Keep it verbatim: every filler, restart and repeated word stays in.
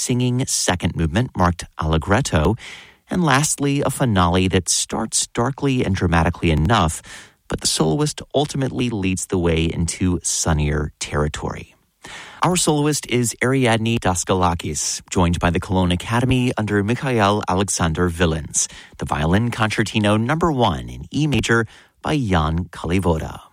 singing second movement marked allegretto, and lastly, a finale that starts darkly and dramatically enough, but the soloist ultimately leads the way into sunnier territory. Our soloist is Ariadne Daskalakis, joined by the Cologne Academy under Mikhail Alexander Villens, the violin concertino number one in E major by Jan Kalivoda.